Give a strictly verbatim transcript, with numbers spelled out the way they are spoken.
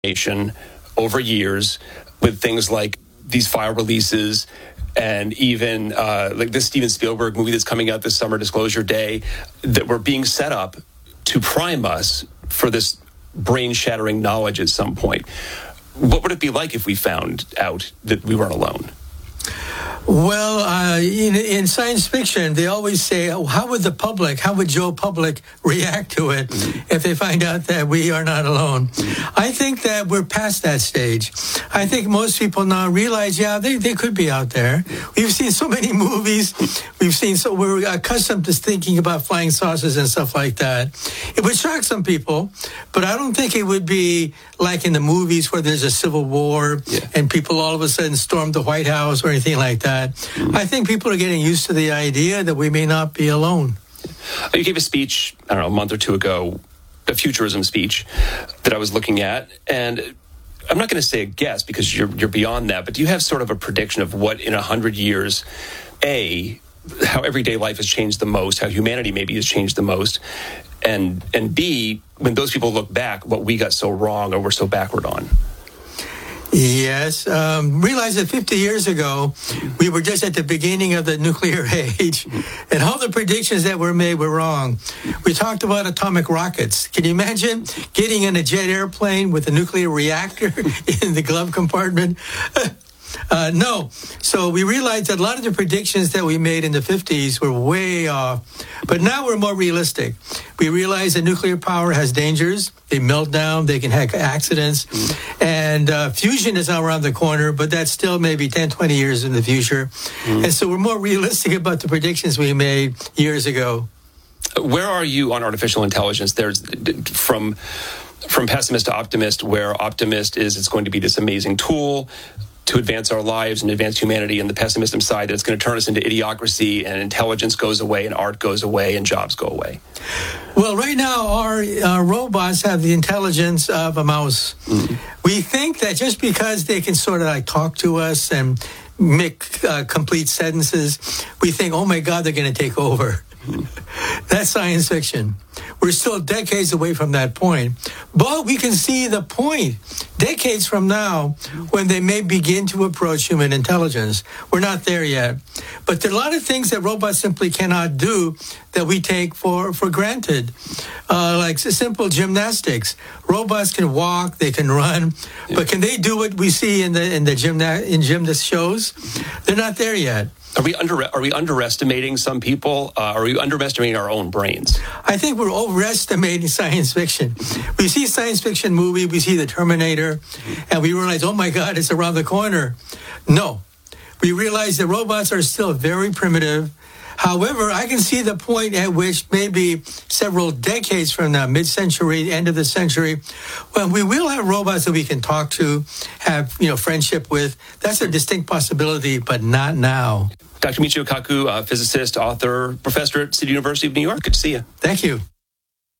nation over years with things like these file releases and even uh, like this Steven Spielberg movie that's coming out this summer, Disclosure Day, that were being set up to prime us for this brain-shattering knowledge at some point. What would it be like if we found out that we weren't alone? Well, uh, in, in science fiction, they always say, oh, how would the public, how would Joe Public react to it mm-hmm. if they find out that we are not alone? Mm-hmm. I think that we're past that stage. I think most people now realize, yeah, they, they could be out there. We've seen so many movies. We've seen, so we're accustomed to thinking about flying saucers and stuff like that. It would shock some people, but I don't think it would be like in the movies where there's a civil war yeah. and people all of a sudden storm the White House or anything like that. I think people are getting used to the idea that we may not be alone. You gave a speech, I don't know, a month or two ago, a futurism speech that I was looking at, and I'm not going to say a guess because you're you're beyond that, but do you have sort of a prediction of what in a hundred years, A, how everyday life has changed the most, how humanity maybe has changed the most, and and B, when those people look back, what we got so wrong or we're so backward on? Yes. Um, realize that fifty years ago, we were just at the beginning of the nuclear age, and all the predictions that were made were wrong. We talked about atomic rockets. Can you imagine getting in a jet airplane with a nuclear reactor in the glove compartment? Uh, no. So we realized that a lot of the predictions that we made in the fifties were way off. But now we're more realistic. We realize that nuclear power has dangers. They melt down. They can have accidents. Mm. And uh, fusion is now around the corner, but that's still maybe ten, twenty years in the future. Mm. And so we're more realistic about the predictions we made years ago. Where are you on artificial intelligence? There's from from pessimist to optimist, where optimist is it's going to be this amazing tool to advance our lives and advance humanity, and the pessimism side that it's going to turn us into idiocracy and intelligence goes away and art goes away and jobs go away. Well, right now our, our robots have the intelligence of a mouse. Mm-hmm. We think that just because they can sort of like talk to us and make uh, complete sentences, we think, oh my God, they're going to take over. Mm-hmm. That's science fiction. We're still decades away from that point. But we can see the point decades from now when they may begin to approach human intelligence. We're not there yet. But there are a lot of things that robots simply cannot do that we take for, for granted, uh, like simple gymnastics. Robots can walk, they can run, yeah. but can they do what we see in the in the gymna- in gymnast shows? They're not there yet. Are we under are we underestimating some people? Uh, are we underestimating our own brains? I think we're overestimating science fiction. We see science fiction movie, we see the Terminator, and we realize, oh my God, it's around the corner. No, we realize that robots are still very primitive. However, I can see the point at which maybe several decades from now, mid-century, end of the century, when we will have robots that we can talk to, have you know friendship with. That's a distinct possibility, but not now. Doctor Michio Kaku, uh, physicist, author, professor at City University of New York. Good to see you. Thank you.